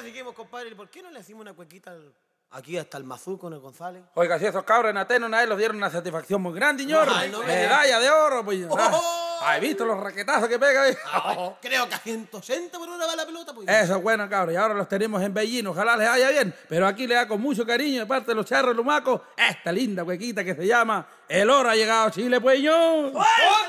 seguimos, compadre. ¿Por qué no le hacemos una cuequita aquí hasta el Mazú con el González? Oiga, si esos cabros en Atenas una vez los dieron una satisfacción muy grande, señor. Ay, no me Medalla de oro, pues. Oh. ¿Has visto los raquetazos que pega ahí? Creo que a 180 por hora va la pelota, pues. Eso es bueno, cabros. Y ahora los tenemos en Bellín. Ojalá les vaya bien. Pero aquí le da con mucho cariño de parte de los charros lumacos esta linda cuequita que se llama El Oro ha llegado a Chile, pues, yo.